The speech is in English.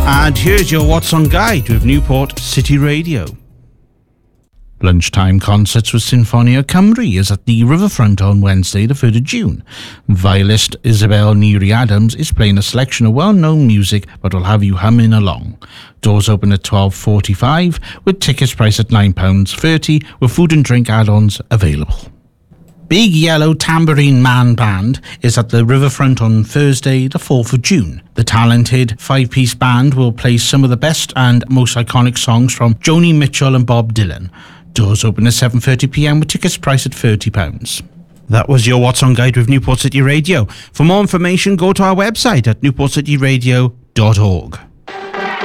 And here's your What's On Guide with Newport City Radio. Lunchtime concerts with Sinfonia Cymru is at the Riverfront on Wednesday, the 3rd of June. Violist Isabel Neary-Adams is playing a selection of well-known music but will have you humming along. Doors open at 12:45 with tickets priced at £9.30 with food and drink add-ons available. Big Yellow Tambourine Man Band is at the Riverfront on Thursday, the 4th of June. The talented five-piece band will play some of the best and most iconic songs from Joni Mitchell and Bob Dylan. Doors open at 7:30pm with tickets priced at £30. That was your What's On Guide with Newport City Radio. For more information, go to our website at newportcityradio.org.